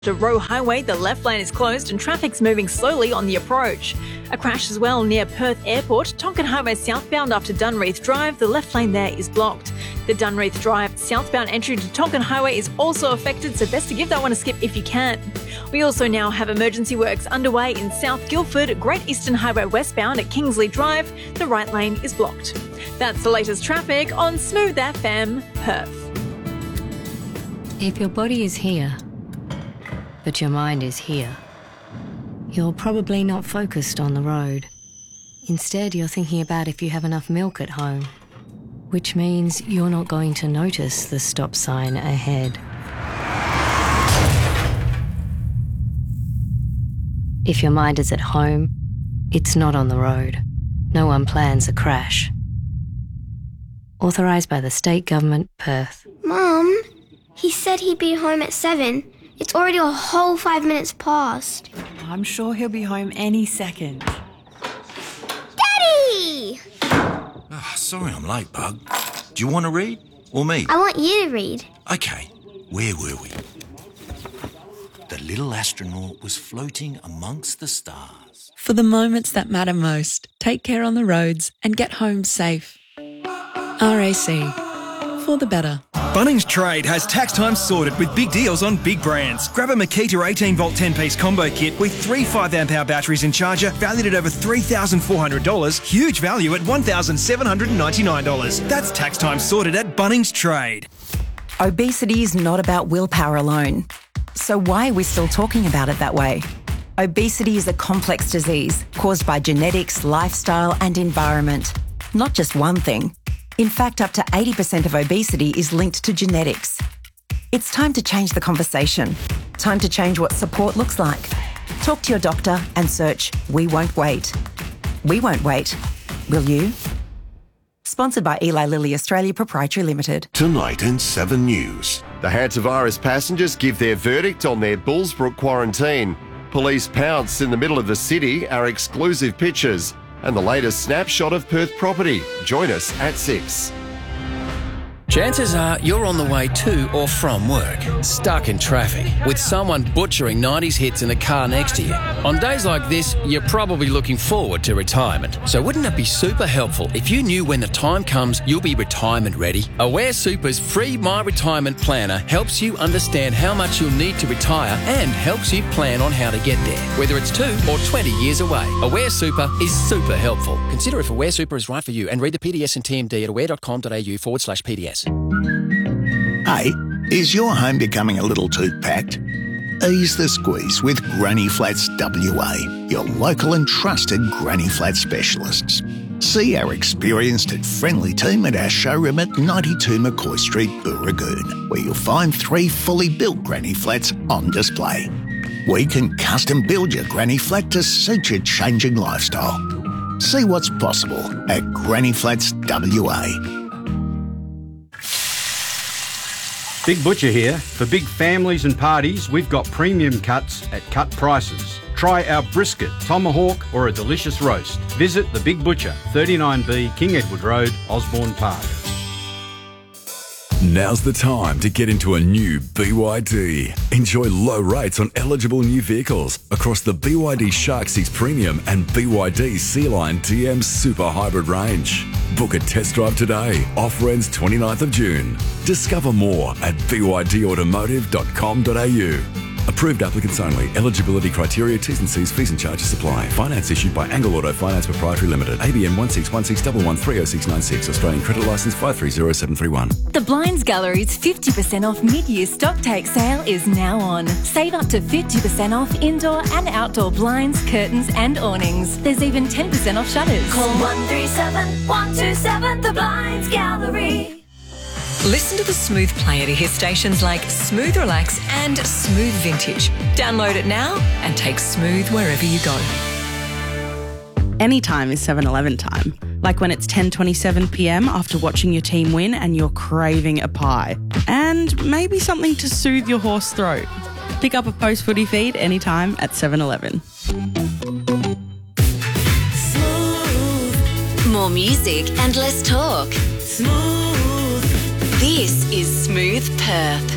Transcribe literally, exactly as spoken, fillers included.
Roe Highway, the left lane is closed and traffic's moving slowly on the approach. A crash as well near Perth Airport, Tonkin Highway southbound after Dunreath Drive, the left lane there is blocked. The Dunreath Drive southbound entry to Tonkin Highway is also affected, so best to give that one a skip if you can. We also now have emergency works underway in South Guildford, Great Eastern Highway westbound at Kingsley Drive, the right lane is blocked. That's the latest traffic on Smooth F M, Perth. If your body is here, but your mind is here, you're probably not focused on the road. Instead, you're thinking about if you have enough milk at home, which means you're not going to notice the stop sign ahead. If your mind is at home, it's not on the road. No one plans a crash. Authorised by the State Government, Perth. Mum, he said he'd be home at seven. It's already a whole five minutes past. I'm sure he'll be home any second. Daddy! Oh, sorry I'm late, Bug. Do you want to read? Or me? I want you to read. Okay, where were we? The little astronaut was floating amongst the stars. For the moments that matter most, take care on the roads and get home safe. R A C. For the better. Bunnings Trade has tax time sorted with big deals on big brands. Grab a Makita eighteen volt ten piece combo kit with three five amp hour batteries and charger valued at over three thousand four hundred dollars. Huge value at one thousand seven hundred ninety-nine dollars. That's tax time sorted at Bunnings Trade. Obesity is not about willpower alone. So why are we still talking about it that way? Obesity is a complex disease caused by genetics, lifestyle and environment. Not just one thing. In fact, up to eighty percent of obesity is linked to genetics. It's time to change the conversation. Time to change what support looks like. Talk to your doctor and search We Won't Wait. We won't wait. Will you? Sponsored by Eli Lilly Australia Proprietary Limited. Tonight in Seven News. The hantavirus passengers give their verdict on their Bullsbrook quarantine. Police pounce in the middle of the city are exclusive pictures. And the latest snapshot of Perth property. Join us at six. Chances are you're on the way to or from work, stuck in traffic, with someone butchering nineties hits in the car next to you. On days like this, you're probably looking forward to retirement. So wouldn't it be super helpful if you knew when the time comes you'll be retirement ready? Aware Super's free My Retirement Planner helps you understand how much you'll need to retire and helps you plan on how to get there, whether it's two or twenty years away. Aware Super is super helpful. Consider if Aware Super is right for you and read the P D S and T M D at aware.com.au forward slash PDS. Hey, is your home becoming a little too packed? Ease the squeeze with Granny Flats W A, your local and trusted Granny Flat specialists. See our experienced and friendly team at our showroom at ninety-two McCoy Street, Booragoon, where you'll find three fully built Granny Flats on display. We can custom build your Granny Flat to suit your changing lifestyle. See what's possible at Granny Flats W A. Big Butcher here. For big families and parties, we've got premium cuts at cut prices. Try our brisket, tomahawk or a delicious roast. Visit The Big Butcher, thirty-nine B King Edward Road, Osborne Park. Now's the time to get into a new B Y D. Enjoy low rates on eligible new vehicles across the B Y D Shark six Premium and B Y D Sea Line T M Super Hybrid range. Book a test drive today. Offer ends twenty-ninth of June. Discover more at b y d automotive dot com dot a u. Approved applicants only. Eligibility criteria, T's and C's, fees and charges apply. Finance issued by Angle Auto Finance Proprietary Limited. A B N one six one six one one three oh six nine six. Australian Credit Licence five three zero seven three one. The Blinds Gallery's fifty percent off mid-year stock take sale is now on. Save up to fifty percent off indoor and outdoor blinds, curtains and awnings. There's even ten percent off shutters. Call one three seven, one two seven, The Blinds Gallery. Listen to the Smooth Player to hear stations like Smooth Relax and Smooth Vintage. Download it now and take Smooth wherever you go. Anytime is seven eleven time. Like when it's ten twenty-seven p m after watching your team win and you're craving a pie. And maybe something to soothe your hoarse throat. Pick up a post-footy feed anytime at seven eleven. More music and less talk. Smooth. This is Smooth Perth.